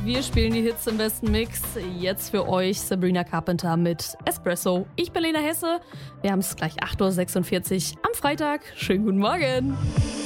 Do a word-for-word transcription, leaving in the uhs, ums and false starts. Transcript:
Wir spielen die Hits im besten Mix. Jetzt für euch Sabrina Carpenter mit Espresso. Ich bin Lena Hesse. Wir haben es gleich acht Uhr sechsundvierzig am Freitag. Schönen guten Morgen.